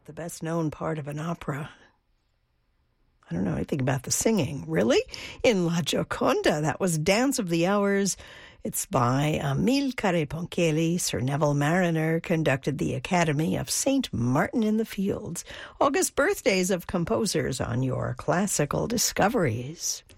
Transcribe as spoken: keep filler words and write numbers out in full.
the best known part of an opera? I don't know. I think about the singing. Really? In La Gioconda, that was Dance of the Hours. It's by Amilcare Ponchielli. Sir Neville Marriner conducted the Academy of Saint Martin in the Fields. August birthdays of composers on your classical discoveries.